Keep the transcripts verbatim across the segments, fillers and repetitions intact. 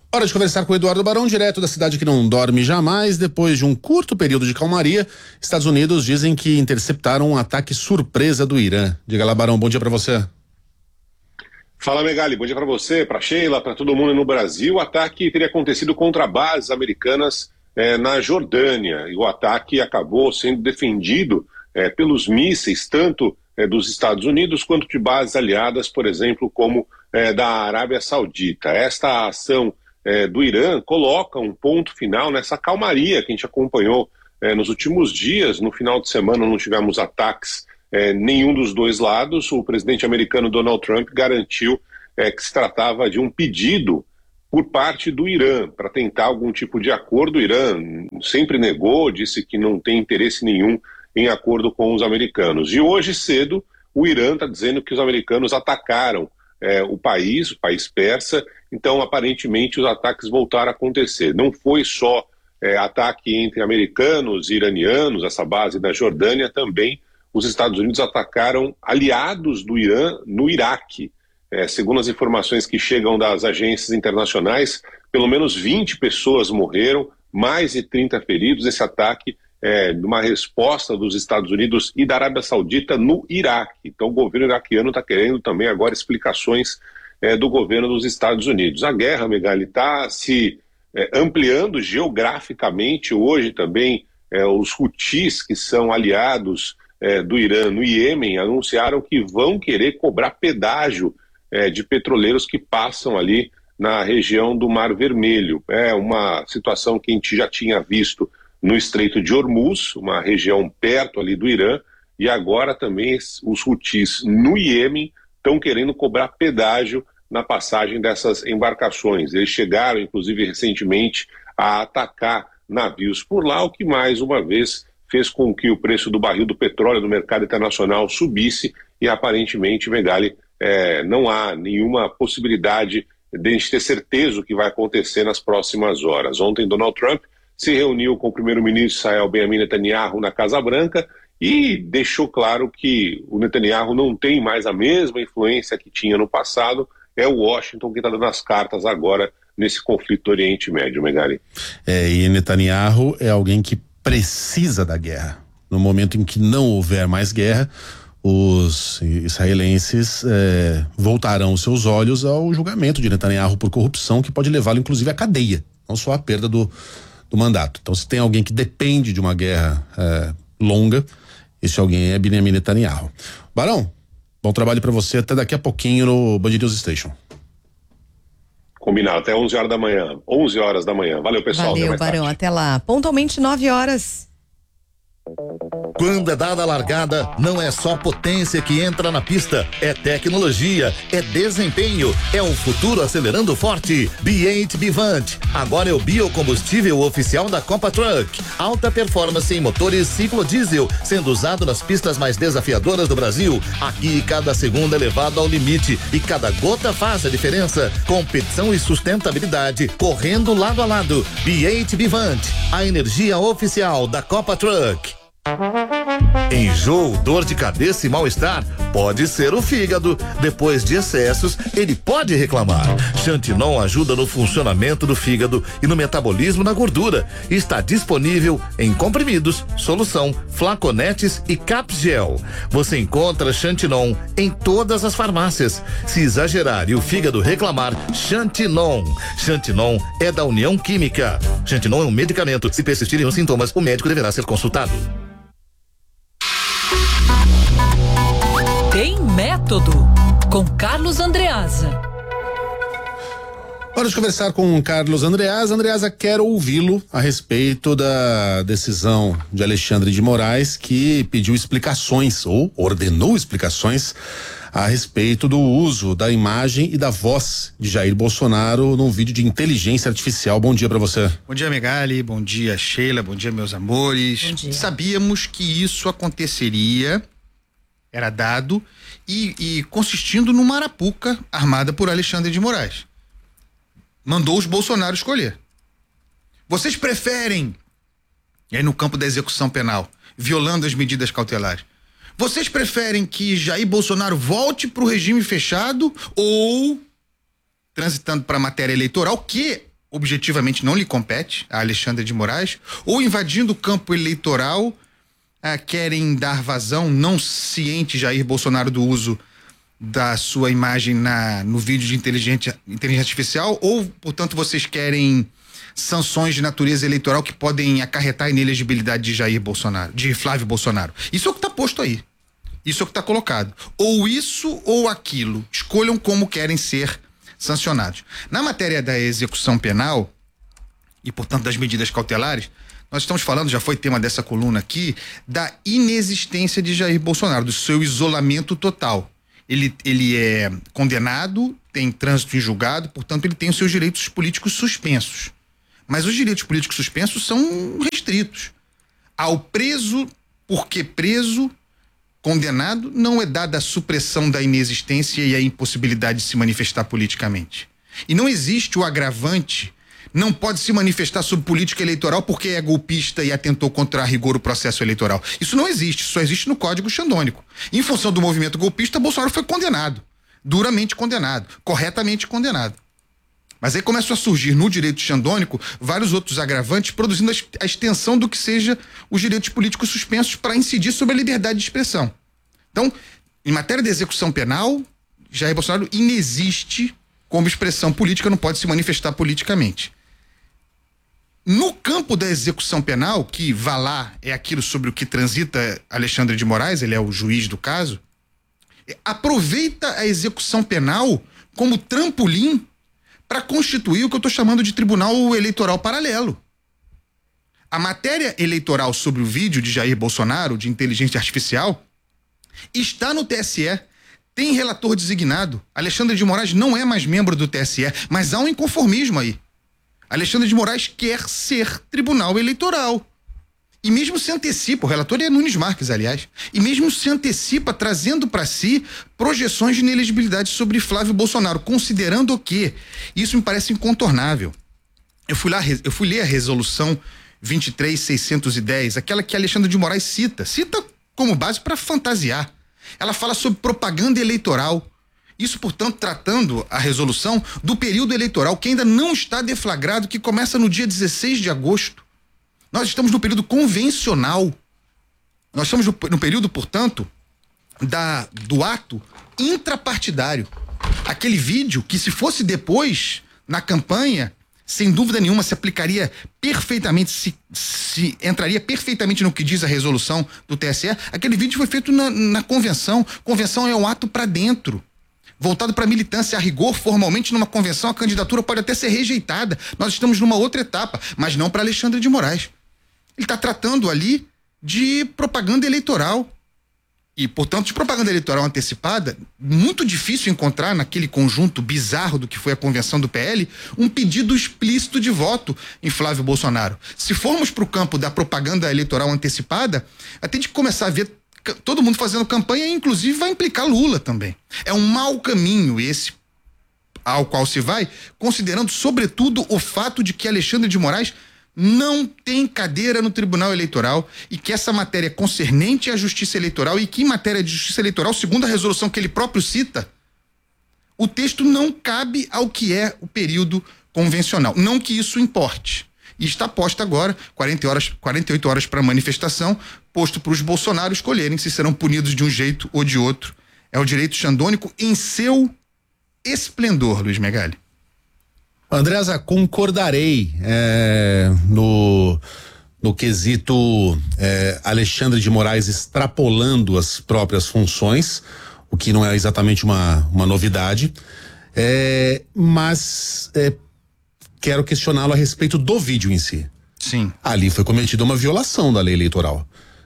Hora de conversar com o Eduardo Barão, direto da cidade que não dorme jamais. Depois de um curto período de calmaria, Estados Unidos dizem que interceptaram um ataque surpresa do Irã. Diga lá, Barão, bom dia para você. Fala, Megali, bom dia para você, para Sheila, para todo mundo no Brasil. O ataque teria acontecido contra bases americanas eh, na Jordânia, e o ataque acabou sendo defendido eh, pelos mísseis, tanto eh, dos Estados Unidos quanto de bases aliadas, por exemplo, como eh, da Arábia Saudita. Esta ação eh, do Irã coloca um ponto final nessa calmaria que a gente acompanhou eh, nos últimos dias. No final de semana não tivemos ataques É, nenhum dos dois lados. O presidente americano Donald Trump garantiu é, que se tratava de um pedido por parte do Irã para tentar algum tipo de acordo. O Irã sempre negou, disse que não tem interesse nenhum em acordo com os americanos. E hoje cedo o Irã está dizendo que os americanos atacaram é, o país, o país persa. Então aparentemente os ataques voltaram a acontecer. Não foi só é, ataque entre americanos e iranianos, essa base da Jordânia, também os Estados Unidos atacaram aliados do Irã no Iraque. É, segundo as informações que chegam das agências internacionais, pelo menos vinte pessoas morreram, mais de trinta feridos. Esse ataque é uma resposta dos Estados Unidos e da Arábia Saudita no Iraque. Então o governo iraquiano está querendo também agora explicações é, do governo dos Estados Unidos. A guerra, Megali, está se é, ampliando geograficamente. Hoje também é, os Houthis, que são aliados É, do Irã no Iêmen, anunciaram que vão querer cobrar pedágio é, de petroleiros que passam ali na região do Mar Vermelho. É uma situação que a gente já tinha visto no Estreito de Hormuz, uma região perto ali do Irã, e agora também os Houthis no Iêmen estão querendo cobrar pedágio na passagem dessas embarcações. Eles chegaram, inclusive, recentemente a atacar navios por lá, o que mais uma vez fez com que o preço do barril do petróleo no mercado internacional subisse, e aparentemente, Megali, é, não há nenhuma possibilidade de a gente ter certeza o que vai acontecer nas próximas horas. Ontem Donald Trump se reuniu com o primeiro-ministro Israel Benjamin Netanyahu na Casa Branca e deixou claro que o Netanyahu não tem mais a mesma influência que tinha no passado. É o Washington que está dando as cartas agora nesse conflito do Oriente Médio, Megali. É, e Netanyahu é alguém que precisa da guerra. No momento em que não houver mais guerra, os israelenses eh, voltarão seus olhos ao julgamento de Netanyahu por corrupção, que pode levá-lo inclusive à cadeia, não só à perda do, do mandato. Então, se tem alguém que depende de uma guerra eh, longa, esse alguém é Benjamin Netanyahu. Barão, bom trabalho para você, até daqui a pouquinho no Band News Station. Combinado, até onze horas da manhã. onze horas da manhã. Valeu, pessoal. Valeu, Barão. Tarde. Até lá. Pontualmente nove horas. Quando é dada a largada, não é só potência que entra na pista, é tecnologia, é desempenho, é o futuro acelerando forte. B oito Bivant, agora é o biocombustível oficial da Copa Truck. Alta performance em motores ciclo diesel, sendo usado nas pistas mais desafiadoras do Brasil. Aqui cada segundo é levado ao limite e cada gota faz a diferença. Competição e sustentabilidade correndo lado a lado. B oito Bivant, a energia oficial da Copa Truck. Enjoo, dor de cabeça e mal-estar? Pode ser o fígado. Depois de excessos, ele pode reclamar. Xantinon ajuda no funcionamento do fígado e no metabolismo da gordura. Está disponível em comprimidos, solução, flaconetes e capgel. Você encontra Xantinon em todas as farmácias. Se exagerar e o fígado reclamar, Xantinon. Xantinon é da União Química. Xantinon é um medicamento. Se persistirem os sintomas, o médico deverá ser consultado. Tem Método, com Carlos Andreasa. Hora de conversar com Carlos Andreasa. Andreasa, quero ouvi-lo a respeito da decisão de Alexandre de Moraes, que pediu explicações, ou ordenou explicações, a respeito do uso da imagem e da voz de Jair Bolsonaro num vídeo de inteligência artificial. Bom dia para você. Bom dia, Megali, bom dia, Sheila, bom dia, meus amores. Bom dia. Sabíamos que isso aconteceria, era dado, e, e consistindo numa arapuca armada por Alexandre de Moraes. Mandou os Bolsonaro escolher. Vocês preferem, e aí no campo da execução penal, violando as medidas cautelares, vocês preferem que Jair Bolsonaro volte para o regime fechado ou, transitando para a matéria eleitoral, que objetivamente não lhe compete, a Alexandre de Moraes, ou invadindo o campo eleitoral, ah, querem dar vazão, não ciente Jair Bolsonaro do uso da sua imagem na, no vídeo de inteligência, inteligência artificial, ou, portanto, vocês querem sanções de natureza eleitoral que podem acarretar a inelegibilidade de Jair Bolsonaro, de Flávio Bolsonaro. Isso é o que está posto aí. Isso é o que está colocado. Ou isso ou aquilo. Escolham como querem ser sancionados. Na matéria da execução penal e, portanto, das medidas cautelares, nós estamos falando, já foi tema dessa coluna aqui, da inexistência de Jair Bolsonaro, do seu isolamento total. Ele, ele é condenado, tem trânsito em julgado, portanto, ele tem os seus direitos políticos suspensos. Mas os direitos políticos suspensos são restritos. Ao preso, porque preso, condenado, não é dada a supressão da inexistência e a impossibilidade de se manifestar politicamente. E não existe o agravante, não pode se manifestar sobre política eleitoral porque é golpista e atentou contra a rigor o processo eleitoral. Isso não existe, só existe no Código Xandônico. Em função do movimento golpista, Bolsonaro foi condenado, duramente condenado, corretamente condenado. Mas aí começam a surgir no direito xandônico vários outros agravantes, produzindo a extensão do que seja os direitos políticos suspensos para incidir sobre a liberdade de expressão. Então, em matéria de execução penal, Jair Bolsonaro inexiste como expressão política, não pode se manifestar politicamente. No campo da execução penal, que vá lá é aquilo sobre o que transita Alexandre de Moraes, ele é o juiz do caso, aproveita a execução penal como trampolim para constituir o que eu estou chamando de tribunal eleitoral paralelo. A matéria eleitoral sobre o vídeo de Jair Bolsonaro, de inteligência artificial, está no T S E, tem relator designado. Alexandre de Moraes não é mais membro do T S E, mas há um inconformismo aí. Alexandre de Moraes quer ser tribunal eleitoral. E mesmo se antecipa, o relator é Nunes Marques, aliás, e mesmo se antecipa trazendo para si projeções de inelegibilidade sobre Flávio Bolsonaro, considerando que isso me parece incontornável. Eu fui lá, eu fui ler a resolução vinte e três mil seiscentos e dez, aquela que Alexandre de Moraes cita, cita como base para fantasiar. Ela fala sobre propaganda eleitoral. Isso, portanto, tratando a resolução do período eleitoral que ainda não está deflagrado, que começa no dia dezesseis de agosto. Nós estamos no período convencional. Nós estamos no, no período, portanto, da, do ato intrapartidário. Aquele vídeo que, se fosse depois, na campanha, sem dúvida nenhuma se aplicaria perfeitamente, se, se entraria perfeitamente no que diz a resolução do T S E. Aquele vídeo foi feito na, na convenção. Convenção é um ato para dentro, voltado para a militância. A rigor, formalmente, numa convenção, a candidatura pode até ser rejeitada. Nós estamos numa outra etapa, mas não para Alexandre de Moraes. Ele está tratando ali de propaganda eleitoral. E, portanto, de propaganda eleitoral antecipada, muito difícil encontrar naquele conjunto bizarro do que foi a convenção do P L, um pedido explícito de voto em Flávio Bolsonaro. Se formos para o campo da propaganda eleitoral antecipada, até de começar a ver todo mundo fazendo campanha, inclusive vai implicar Lula também. É um mau caminho esse ao qual se vai, considerando sobretudo o fato de que Alexandre de Moraes não tem cadeira no Tribunal Eleitoral e que essa matéria é concernente à justiça eleitoral, e que em matéria de justiça eleitoral, segundo a resolução que ele próprio cita, o texto não cabe ao que é o período convencional. Não que isso importe. E está posto agora, quarenta horas, quarenta e oito horas para manifestação, posto para os Bolsonaro escolherem se serão punidos de um jeito ou de outro. É o direito xandônico em seu esplendor, Luiz Megali. Andreasa, concordarei é, no, no quesito é, Alexandre de Moraes extrapolando as próprias funções, o que não é exatamente uma, uma novidade, é, mas é, quero questioná-lo a respeito do vídeo em si. Sim. Ali foi cometida uma violação da lei eleitoral.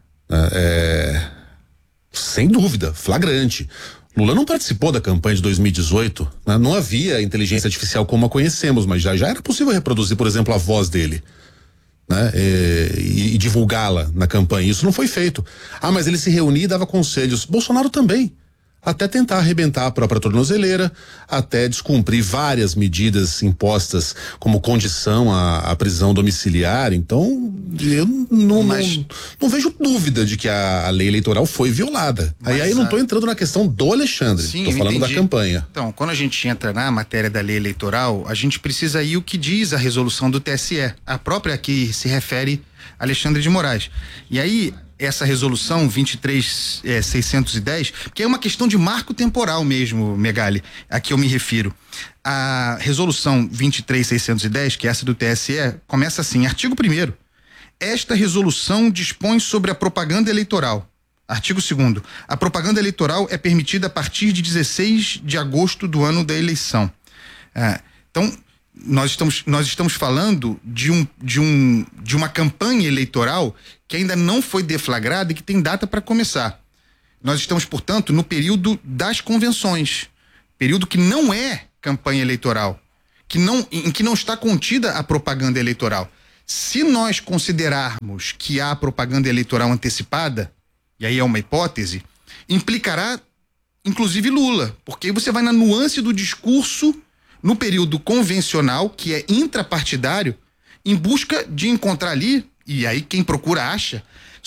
É, sem dúvida, flagrante. Lula não participou da campanha de dois mil e dezoito, né? Não havia inteligência artificial como a conhecemos, mas já, já era possível reproduzir, por exemplo, a voz dele, né? E, e, e divulgá-la na campanha. Isso não foi feito. Ah, mas ele se reunia e dava conselhos. Bolsonaro também. até tentar arrebentar a própria tornozeleira, até descumprir várias medidas impostas como condição à, à prisão domiciliar. Então, eu não, Mas, não, não vejo dúvida de que a, a lei eleitoral foi violada. Aí, aí eu não estou entrando na questão do Alexandre, estou falando entendi. da campanha. Então, quando a gente entra na matéria da lei eleitoral, a gente precisa ir o que diz a resolução do T S E, a própria que se refere a Alexandre de Moraes. E aí, essa resolução vinte e três mil seiscentos e dez, que é uma questão de marco temporal mesmo, Megali, a que eu me refiro. A resolução vinte e três mil seiscentos e dez, que é essa do T S E, começa assim, artigo primeiro. Esta resolução dispõe sobre a propaganda eleitoral. Artigo segundo. A propaganda eleitoral é permitida a partir de dezesseis de agosto do ano da eleição. Ah, então, nós estamos, nós estamos falando de, um, de, um, de uma campanha eleitoral que ainda não foi deflagrada e que tem data para começar. Nós estamos, portanto, no período das convenções, período que não é campanha eleitoral, que não, em que não está contida a propaganda eleitoral. Se nós considerarmos que há propaganda eleitoral antecipada, e aí é uma hipótese, implicará, inclusive, Lula, porque você vai na nuance do discurso no período convencional, que é intrapartidário, em busca de encontrar ali, e aí quem procura acha,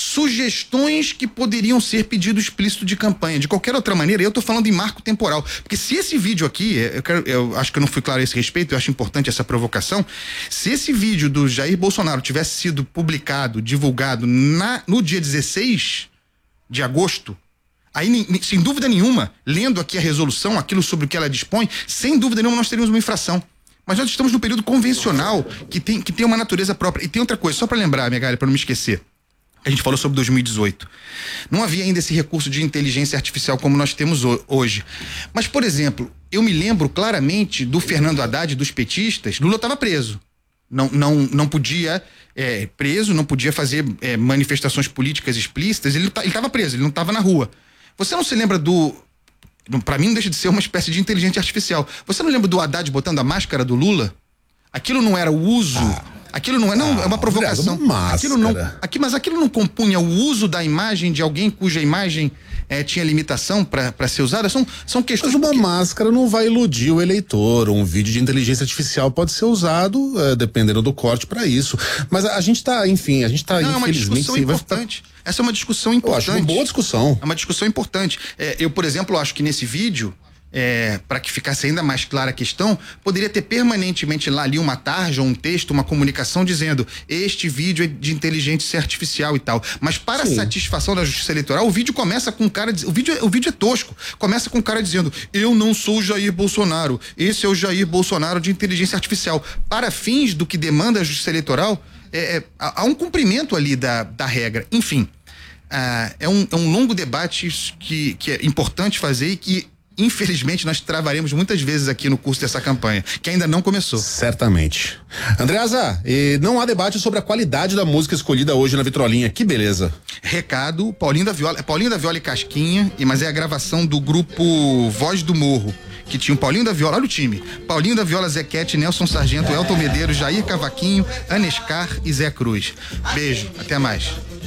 sugestões que poderiam ser pedido explícito de campanha. De qualquer outra maneira, eu estou falando em marco temporal, porque se esse vídeo aqui, eu, quero, eu acho que eu não fui claro a esse respeito, eu acho importante essa provocação, se esse vídeo do Jair Bolsonaro tivesse sido publicado, divulgado na, no dia dezesseis de agosto, aí, sem dúvida nenhuma, lendo aqui a resolução, aquilo sobre o que ela dispõe, sem dúvida nenhuma nós teríamos uma infração. Mas nós estamos no período convencional, que tem, que tem uma natureza própria. E tem outra coisa, só para lembrar, minha galera, para não me esquecer. A gente falou sobre dois mil e dezoito. Não havia ainda esse recurso de inteligência artificial como nós temos hoje. Mas, por exemplo, eu me lembro claramente do Fernando Haddad, dos petistas. Lula estava preso. Não, não, não podia é, preso, não podia fazer é, manifestações políticas explícitas. Ele estava preso, ele não estava na rua. Você não se lembra do... Para mim não deixa de ser uma espécie de inteligência artificial. Você não lembra do Haddad botando a máscara do Lula? Aquilo não era o uso... Ah. Aquilo não é, não, ah, é uma provocação. Uma aquilo não, aqui, mas aquilo não compunha o uso da imagem de alguém cuja imagem é, tinha limitação para ser usada? São, são questões. Mas uma porque... máscara não vai iludir o eleitor. Um vídeo de inteligência artificial pode ser usado, é, dependendo do corte, para isso. Mas a, a gente tá, enfim, a gente tá, não, infelizmente. É uma discussão importante. Vai... Essa é uma discussão importante. Eu acho uma boa discussão. É uma discussão importante. É, eu, por exemplo, acho que nesse vídeo. É, para que ficasse ainda mais clara a questão, poderia ter permanentemente lá ali uma tarja, um texto, uma comunicação dizendo este vídeo é de inteligência artificial e tal. Mas para Sim. satisfação da justiça eleitoral, o vídeo começa com um cara, o vídeo, o vídeo é tosco, começa com um cara dizendo eu não sou o Jair Bolsonaro, esse é o Jair Bolsonaro de inteligência artificial. Para fins do que demanda a justiça eleitoral, é, é, há um cumprimento ali da, da regra. Enfim, ah, é, um, é um longo debate que, que é importante fazer e que infelizmente nós travaremos muitas vezes aqui no curso dessa campanha, que ainda não começou. Certamente. Andreasa, e não há debate sobre a qualidade da música escolhida hoje na vitrolinha, que beleza. Recado, Paulinho da Viola, é Paulinho da Viola e Casquinha, mas é a gravação do grupo Voz do Morro, que tinha o Paulinho da Viola, olha o time, Paulinho da Viola, Zequete, Nelson Sargento, Elton Medeiros, Jair Cavaquinho, Anescar e Zé Cruz. Beijo, até mais.